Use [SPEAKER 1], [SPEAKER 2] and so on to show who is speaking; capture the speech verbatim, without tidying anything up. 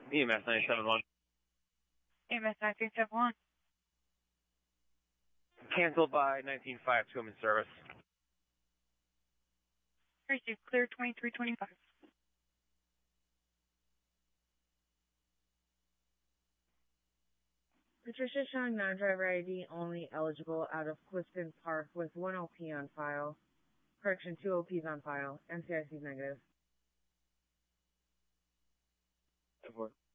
[SPEAKER 1] E M S nine seven one.
[SPEAKER 2] E M S nineteen seventy-one.
[SPEAKER 1] Canceled by nineteen five to him in service.
[SPEAKER 2] Received clear twenty-three twenty-five.
[SPEAKER 3] Patricia showing non-driver I D only eligible out of Clifton Park with one O P on file. Correction, two O Ps on file. N C I C is negative.
[SPEAKER 1] ten four.